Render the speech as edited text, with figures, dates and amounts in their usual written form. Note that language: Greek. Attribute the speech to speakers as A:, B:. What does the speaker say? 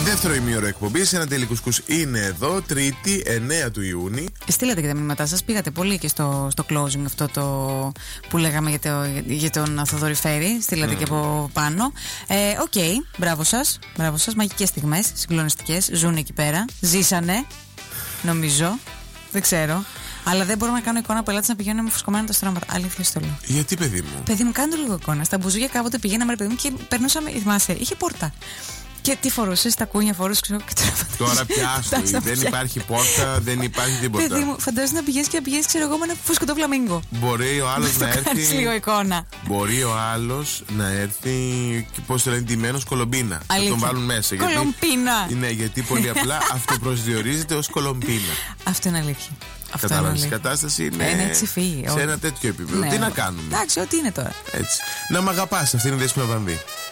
A: Δεύτερο ημίωρο εκπομπής, ένα τελικό κουσκούς είναι εδώ, Τρίτη 9 του Ιούνιου.
B: Στείλατε και τα μηνύματά σας, πήγατε πολύ και στο closing αυτό το που λέγαμε για τον Θοδωρή Φέρη. Στείλατε και από πάνω. Οκ, μπράβο σας, μαγικές στιγμές, συγκλονιστικές. Ζουν εκεί πέρα, ζήσανε, νομίζω. Δεν ξέρω. Αλλά δεν μπορώ να κάνω εικόνα πελάτες να πηγαίνουν με φουσκωμένα τα στρώματα. Αλήθεια στο λέω.
A: Γιατί, παιδί μου?
B: Παιδί μου, κάντε λίγο εικόνα. Στα μπουζούκια κάποτε πηγαίναμε, ρε παιδί μου, και περνούσαμε. Θυμάσαι, είχε πόρτα. Και τι φορούσε, τα κούνια φορούσε, ξέρω.
A: Τώρα πιάστο. Δεν υπάρχει πόρτα, δεν υπάρχει τίποτα.
B: Παιδί μου, φαντάζομαι να πηγαίνει και να πηγαίνει, ξέρω εγώ, με ένα φουσκωτό φλαμίγκο.
A: Μπορεί ο άλλο να έρθει.
B: Λίγο εικόνα.
A: Μπορεί ο άλλο να έρθει, πώ το λένε, ντυμένο κολομπίνα. Να τον βάλουν μέσα.
B: Κολομπίνα.
A: Ναι, γιατί πολύ απλά αυτό προσδιορίζεται ω κολομπίνα.
B: Αυτό είναι αλήθεια.
A: Κατάλαβε. Η κατάσταση είναι σε ένα τέτοιο επίπεδο. Τι να κάνουμε.
B: Εντάξει, ό,τι είναι τώρα.
A: Έτσι. Να μ' αγαπάς, αυτή είναι η Δέσποινα Βανδύ.